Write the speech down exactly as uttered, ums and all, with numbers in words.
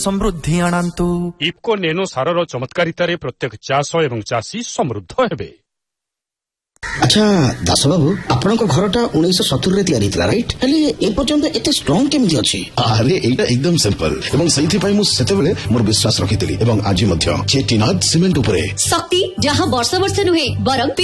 ସମୃଦ୍ଧି ଆଣନ୍ତୁ। ଇଫ୍କୋ ନେନୋ ସାରର ଚମତ୍କାରିତାରେ ପ୍ରତ୍ୟେକ ଚାଷ ଏବଂ ଚାଷୀ ସମୃଦ୍ଧ ହେବେ। ଆଚ୍ଛା ଦାସ ବାବୁ, ଆପଣଙ୍କ ଘରଟା ଉଣେଇଶହ ସତୁରିରେ ତିଆରି ହେଇଥିଲା ରାଇଟ୍? ହେଲେ ଏ ପର୍ଯ୍ୟନ୍ତ ଏତେ ଷ୍ଟ୍ରଙ୍ଗ କେମିତି ଅଛି? ଆରେ ଏଇଟା ଏକଦମ ସିମ୍ପଲ ଏବଂ ସେଇଥିପାଇଁ ମୁଁ ସେତେବେଳେ ମୋର ବିଶ୍ୱାସ ରଖିଥିଲି ଏବଂ ଆଜି ମଧ୍ୟ ଚେଟିନାଦ ସିମେଣ୍ଟ ଉପରେ ଶକ୍ତି ଯାହା ବର୍ଷ ବର୍ଷ ନୁହେଁ ବରଂ